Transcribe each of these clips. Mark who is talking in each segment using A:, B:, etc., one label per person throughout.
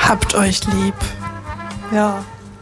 A: Habt euch lieb.
B: Ja.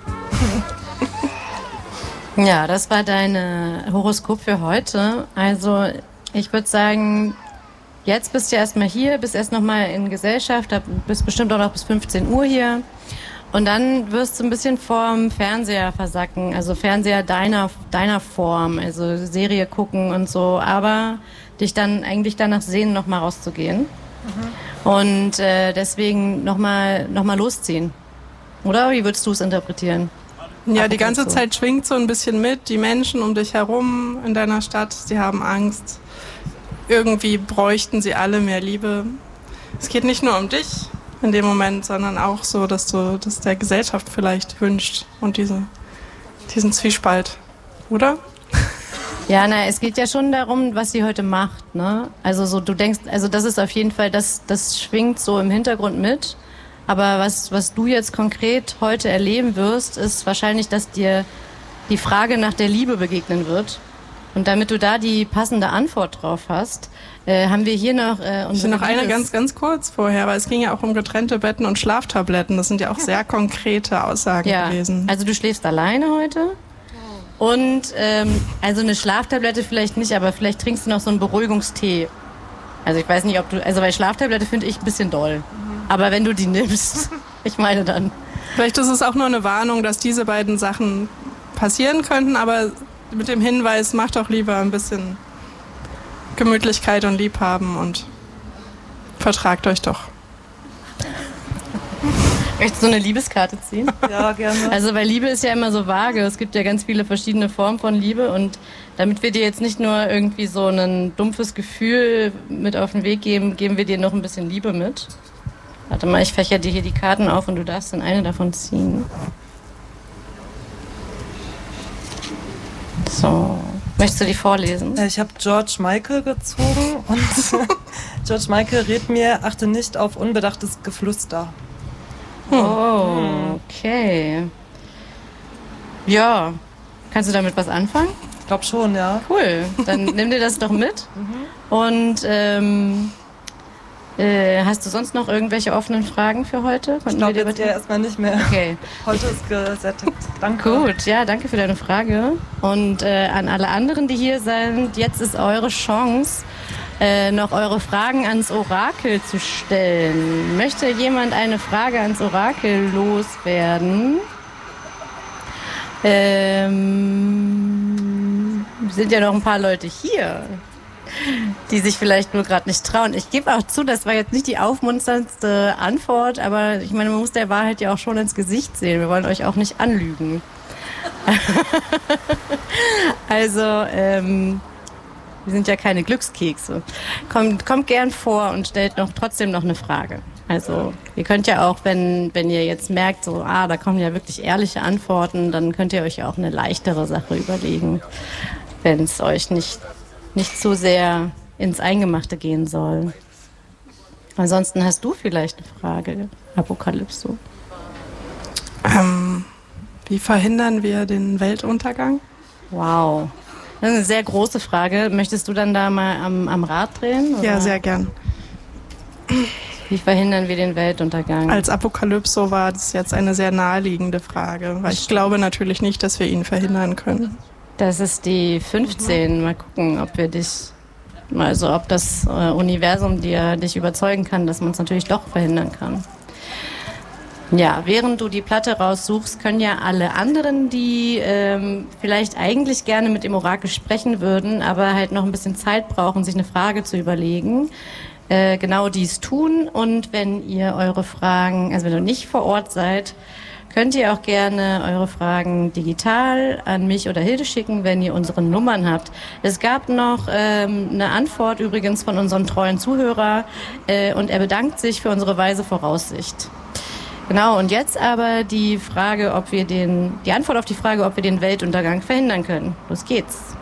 C: Ja, das war dein Horoskop für heute. Also ich würde sagen, jetzt bist du erstmal hier, bist erst nochmal in Gesellschaft, bist bestimmt auch noch bis 15 Uhr hier. Und dann wirst du ein bisschen vorm Fernseher versacken, also Fernseher deiner Form, also Serie gucken und so, aber dich dann eigentlich danach sehen, nochmal rauszugehen. Und deswegen nochmal losziehen. Oder wie würdest du es interpretieren?
A: Ja, die ganze Zeit schwingt so ein bisschen mit. Die Menschen um dich herum in deiner Stadt, die haben Angst. Irgendwie bräuchten sie alle mehr Liebe. Es geht nicht nur um dich in dem Moment, sondern auch so, dass du das der Gesellschaft vielleicht wünscht und diesen Zwiespalt, oder?
C: Ja, es geht ja schon darum, was sie heute macht, ne? Also so, du denkst, also das ist auf jeden Fall, das schwingt so im Hintergrund mit. Aber was du jetzt konkret heute erleben wirst, ist wahrscheinlich, dass dir die Frage nach der Liebe begegnen wird. Und damit du da die passende Antwort drauf hast, haben wir hier noch
A: noch eine ganz kurz vorher, weil es ging ja auch um getrennte Betten und Schlaftabletten. Das sind ja auch sehr konkrete Aussagen gewesen.
C: Also du schläfst alleine heute. Und also eine Schlaftablette vielleicht nicht, aber vielleicht trinkst du noch so einen Beruhigungstee. Also ich weiß nicht, ob du, also bei Schlaftablette finde ich ein bisschen doll. Aber wenn du die nimmst, ich meine dann.
A: Vielleicht ist es auch nur eine Warnung, dass diese beiden Sachen passieren könnten, aber mit dem Hinweis, macht doch lieber ein bisschen Gemütlichkeit und Liebhaben und vertragt euch doch.
C: Möchtest du eine Liebeskarte ziehen?
B: Ja, gerne.
C: Also weil Liebe ist ja immer so vage. Es gibt ja ganz viele verschiedene Formen von Liebe und damit wir dir jetzt nicht nur irgendwie so ein dumpfes Gefühl mit auf den Weg geben, geben wir dir noch ein bisschen Liebe mit. Warte mal, ich fächer dir hier die Karten auf und du darfst dann eine davon ziehen. So, möchtest du die vorlesen?
B: Ich habe George Michael gezogen und George Michael rät mir, achte nicht auf unbedachtes Geflüster.
C: Oh, okay. Ja, kannst du damit was anfangen?
B: Ich glaube schon, ja.
C: Cool, dann nimm dir das doch mit. Und hast du sonst noch irgendwelche offenen Fragen für heute?
B: Ich glaube jetzt ja erstmal nicht mehr.
C: Okay.
B: Heute ist gesättigt. Danke.
C: Gut, ja, danke für deine Frage. Und an alle anderen, die hier sind, jetzt ist eure Chance, noch eure Fragen ans Orakel zu stellen. Möchte jemand eine Frage ans Orakel loswerden? Sind ja noch ein paar Leute hier, die sich vielleicht nur gerade nicht trauen. Ich gebe auch zu, das war jetzt nicht die aufmunterndste Antwort, aber ich meine, man muss der Wahrheit ja auch schon ins Gesicht sehen. Wir wollen euch auch nicht anlügen. Also, wir sind ja keine Glückskekse. Kommt gern vor und stellt trotzdem noch eine Frage. Also, ihr könnt ja auch, wenn ihr jetzt merkt, so, da kommen ja wirklich ehrliche Antworten, dann könnt ihr euch ja auch eine leichtere Sache überlegen, wenn es euch nicht zu sehr ins Eingemachte gehen soll. Ansonsten hast du vielleicht eine Frage, Apokalypso.
A: Wie verhindern wir den Weltuntergang?
C: Wow. Das ist eine sehr große Frage. Möchtest du dann da mal am Rad drehen? Oder?
A: Ja, sehr gern.
C: Wie verhindern wir den Weltuntergang?
A: Als Apokalypso war das jetzt eine sehr naheliegende Frage, weil ich glaube natürlich nicht, dass wir ihn verhindern können.
C: Das ist die 15. Mal gucken, ob ob das Universum dich überzeugen kann, dass man es natürlich doch verhindern kann. Ja, während du die Platte raussuchst, können ja alle anderen, die vielleicht eigentlich gerne mit dem Orakel sprechen würden, aber halt noch ein bisschen Zeit brauchen, sich eine Frage zu überlegen, genau dies tun. Und wenn ihr eure Fragen, also wenn ihr nicht vor Ort seid, könnt ihr auch gerne eure Fragen digital an mich oder Hilde schicken, wenn ihr unsere Nummern habt. Es gab noch eine Antwort übrigens von unserem treuen Zuhörer und er bedankt sich für unsere weise Voraussicht. Genau, und jetzt aber die Antwort auf die Frage, ob wir den Weltuntergang verhindern können. Los geht's.